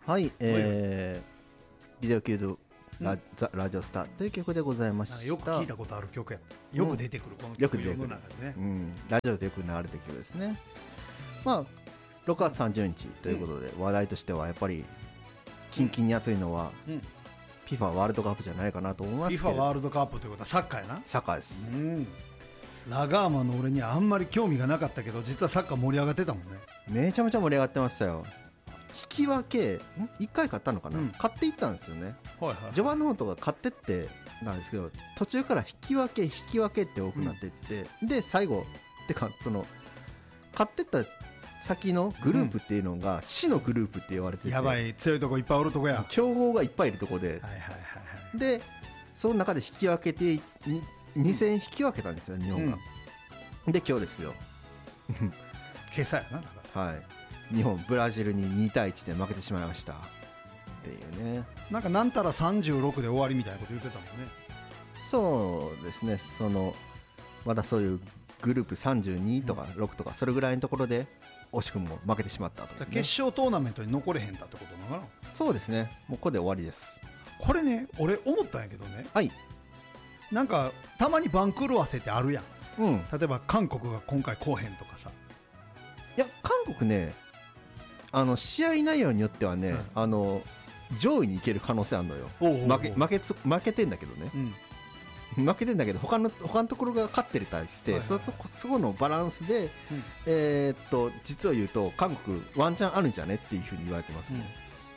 はい、ビデオキュードザ・ラジオスターという曲でございました。 よく聞いたことある曲や。よく出てくる、この曲世の中でね、 ラジオでよく流れてる曲ですね。まあ6月30日ということで、話題としてはやっぱりキンキンに熱いのは、FIFA ワールドカップじゃないかなと思いますけど。 FIFA ワールドカップということはサッカーやな。 サッカーです。 ラガーマンの俺にはあんまり興味がなかったけど、実はサッカー盛り上がってたもんね。 めちゃめちゃ盛り上がってましたよ。引き分け1回勝ったのかな、勝っていったんですよね、序盤の方とか勝ってってなんですけど、途中から引き分けって多くなっていって、で最後ってか、その勝ってった先のグループっていうのが死のグループって言われてて、 やばい強いとこいっぱいおるとこや。 強豪がいっぱいいるとこで、でその中で引き分けて2戦引き分けたんですよ日本が、で今日ですよ今朝やな。だからはい、日本ブラジルに2対1で負けてしまいましたっていうね。 なんたら36で終わりみたいなこと言ってたもんね。 そうですね、そのまだそういうグループ32とか6とかそれぐらいのところで惜しくも負けてしまったと、 決勝トーナメントに残れへんだってことなのかな。 そうですね、もうここで終わりです。 これね、俺思ったんやけどね、 はい、 なんかたまに番狂わせってあるやん、例えば韓国が今回こうへんとかさ。 いや韓国ね、試合内容によってはね、上位に行ける可能性あるのよ。負けてんだけどね、負けてんだけど他のところが勝ってたりして、そこのバランスで、実を言うと韓国ワンチャンあるんじゃねっていうふうに言われてますね。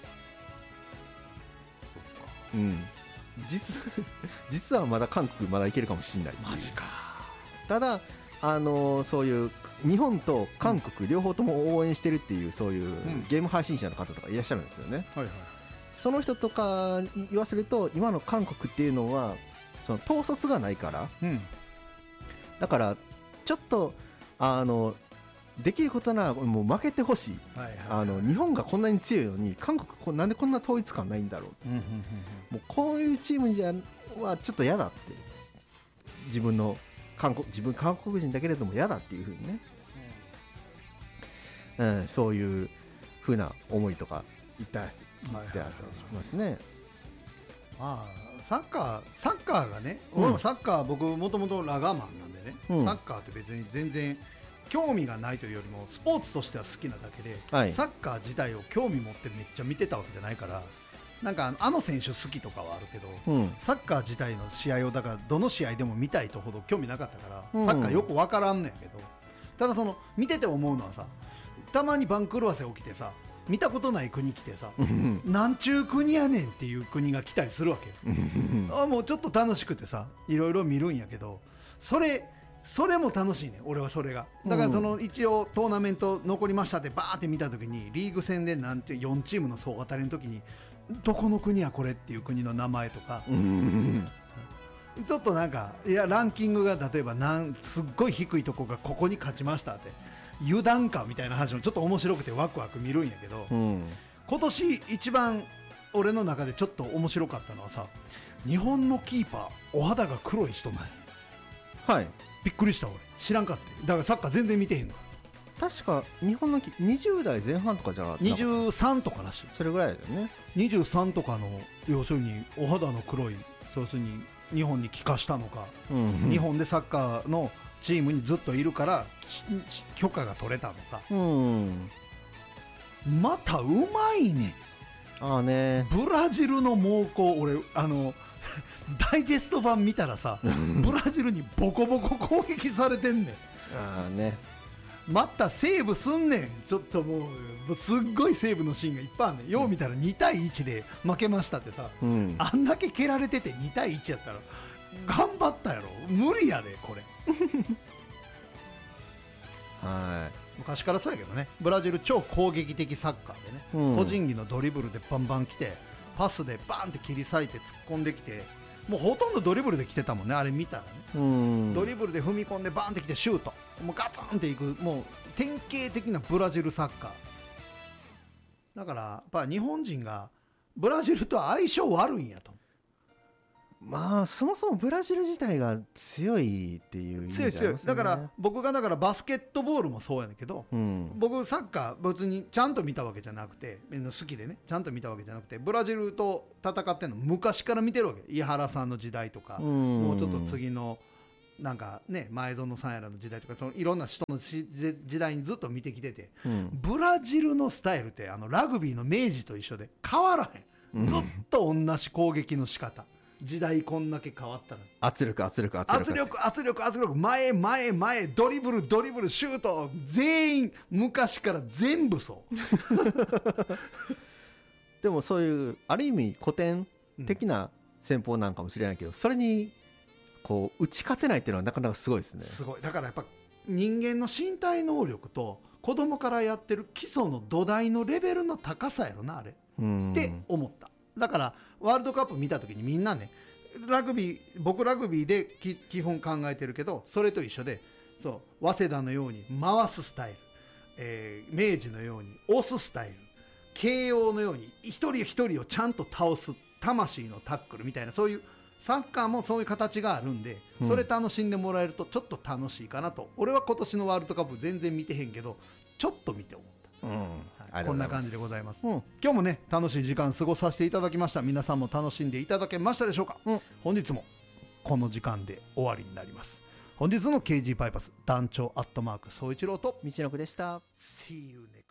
実はまだ韓国まだいけるかもしれない。 マジか。 ただそういう日本と韓国両方とも応援してるっていう、そういうゲーム配信者の方とかいらっしゃるんですよね、その人とか言わせると、今の韓国っていうのはその統率がないから、だからちょっとできることならもう負けてほしい、日本がこんなに強いのに韓国なんでこんな統一感ないんだろう、もうこういうチームじゃはちょっと嫌だって、自分韓国人だけれども嫌だっていう風にね、そういう風な思いとか言ってあったりしますね。 サッカーがね、俺もサッカー、僕もともとラガーマンなんでね、サッカーって別に全然興味がないというよりもスポーツとしては好きなだけで、サッカー自体を興味持ってめっちゃ見てたわけじゃないから、なんか選手好きとかはあるけど、サッカー自体の試合をだからどの試合でも見たいとほど興味なかったから、サッカーよく分からんねんけど、ただその見てて思うのはさ、たまに番狂わせ起きてさ、見たことない国来てさなんちゅう国やねんっていう国が来たりするわけよもうちょっと楽しくてさ、いろいろ見るんやけど、それも楽しいね、俺はそれが。だからその一応トーナメント残りましたってバーって見たときに、リーグ戦でなんて4チームの総当たりのときに、どこの国やこれっていう国の名前とかちょっとなんか、いやランキングが例えばすっごい低いとこがここに勝ちましたって油断かみたいな話もちょっと面白くてワクワク見るんやけど、今年一番俺の中でちょっと面白かったのはさ、日本のキーパーお肌が黒い人ない。びっくりした。俺知らんかった。だからサッカー全然見てへんの。 確か日本の20代前半とかじゃなかった 23とからしい。 それぐらいだよね。 23とかの、要するにお肌の黒い、要するに日本に帰化したのか、日本でサッカーのチームにずっといるから許可が取れたのか、またうまいね。ブラジルの猛攻、俺ダイジェスト版見たらさブラジルにボコボコ攻撃されてんねん。またセーブすんねん。ちょっともうすっごいセーブのシーンがいっぱいあんねん。よう見たら2対1で負けましたってさ、あんだけ蹴られてて2対1やったら頑張ったやろ。無理やでこれ昔からそうやけどね、ブラジル超攻撃的サッカーでね、個人技のドリブルでバンバン来て、パスでバンって切り裂いて突っ込んできて、もうほとんどドリブルで来てたもんね、あれ見たらね。ドリブルで踏み込んでバンってきてシュート、もうガツンっていく、もう典型的なブラジルサッカーだから、やっぱ日本人がブラジルとは相性悪いんやと。 まあそもそもブラジル自体が強いっていうイメージありますね。 強いだから僕がバスケットボールもそうやねんけど、僕サッカー別にちゃんと見たわけじゃなくて、好きでねちゃんと見たわけじゃなくて、ブラジルと戦ってんの昔から見てるわけ。井原さんの時代とか、もうちょっと次のなんかね前園さんやらの時代とか、そのいろんな人の時代にずっと見てきてて、ブラジルのスタイルってラグビーの明治と一緒で変わらへん、ずっと同じ攻撃の仕方。時代こんだけ変わったら圧力前ドリブルシュート、全員昔から全部そうでもそういうある意味古典的な戦法なんかもしれないけど、それにこう打ち勝てないっていうのはなかなかすごいですね。 すごい。だからやっぱ人間の身体能力と子供からやってる基礎の土台のレベルの高さやろなあれって思った。だからワールドカップ見た時にみんなね、僕ラグビーで基本考えてるけど、それと一緒で、そう早稲田のように回すスタイル、明治のように押すスタイル、慶応のように一人一人をちゃんと倒す魂のタックルみたいな、そういうサッカーもそういう形があるんで、それ楽しんでもらえるとちょっと楽しいかなと。俺は今年のワールドカップ全然見てへんけどちょっと見て思った、こんな感じでございます、今日もね楽しい時間過ごさせていただきました。皆さんも楽しんでいただけましたでしょうか。本日もこの時間で終わりになります。本日の KG パイパス団長総一郎と道のくでした。 See you next